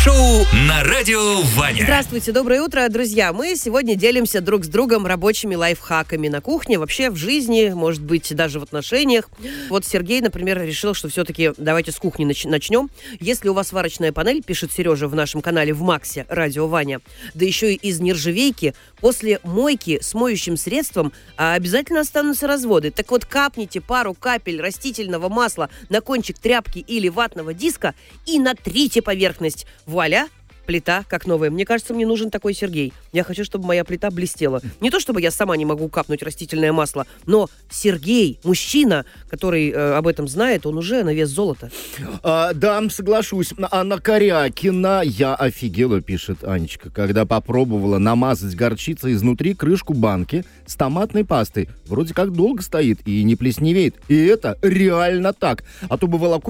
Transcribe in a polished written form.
Шоу на радио Ваня. Здравствуйте, доброе утро, друзья. Мы сегодня делимся друг с другом рабочими лайфхаками на кухне, вообще в жизни, может быть, даже в отношениях. Вот Сергей, например, решил, что все-таки давайте с кухни начнем. Если у вас сварочная панель, пишет Сережа в нашем канале в Максе, радио Ваня, да еще и из нержавейки, после мойки с моющим средством обязательно останутся разводы. Так вот, капните пару капель растительного масла на кончик тряпки или ватного диска и натрите поверхность. Вуаля! Плита как новая. Мне кажется, мне нужен такой Сергей. Я хочу, чтобы моя плита блестела. Не то, чтобы я сама не могу капнуть растительное масло, но Сергей, мужчина, который об этом знает, он уже на вес золота. Да, соглашусь. Анна Корякина, я офигела, пишет Анечка, когда попробовала намазать горчицей изнутри крышку банки с томатной пастой. Вроде как долго стоит и не плесневеет. И это реально так. А то бывало